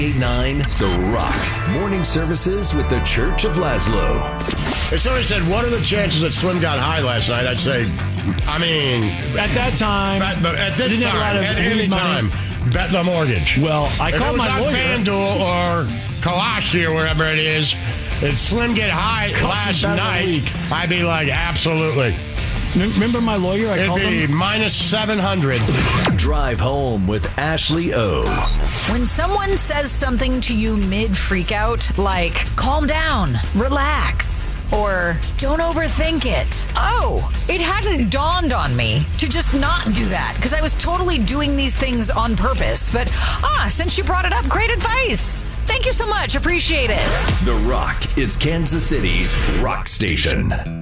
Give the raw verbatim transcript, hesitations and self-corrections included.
eight nine The Rock. Morning services with the Church of Laszlo. If somebody said, what are the chances that Slim got high last night? I'd say, I mean... At that time... At, at this didn't time, have a lot of at any money. time, bet the mortgage. Well, I if called it was my on lawyer. FanDuel or Kalashi or whatever it is, if Slim get high Cost last night, I'd be like, absolutely. Remember my lawyer? I It'd called be him? minus seven hundred. Drive home with Ashley O. When someone says something to you mid-freak out, like, calm down, relax, or don't overthink it. Oh, it hadn't dawned on me to just not do that because I was totally doing these things on purpose. But, ah, since you brought it up, great advice. Thank you so much. Appreciate it. The Rock is Kansas City's rock station.